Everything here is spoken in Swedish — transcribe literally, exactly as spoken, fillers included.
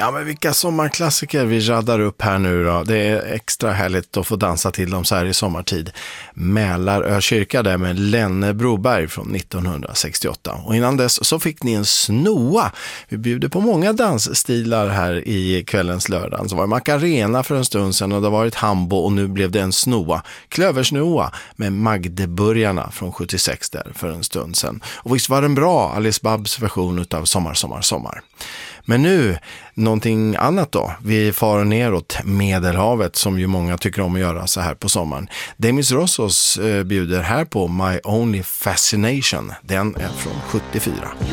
Ja, men vilka sommarklassiker vi raddar upp här nu då. Det är extra härligt att få dansa till dem så här i sommartid. Mälarö kyrka där med Lenne Broberg från nittonhundrasextioåtta. Och innan dess så fick ni en snoa. Vi bjuder på många dansstilar här i kvällens lördag. Så var det Macarena för en stund sedan och det har varit Hambo och nu blev det en snoa. Klöversnoa med Magdeburgarna från sjuttiosex där för en stund sedan. Och visst var den bra, Alice Babs version av Sommar, sommar, sommar. Men nu, någonting annat då. Vi far neråt Medelhavet som ju många tycker om att göra så här på sommaren. Demis Rossos eh, bjuder här på My Only Fascination. Den är från sjuttiofyra.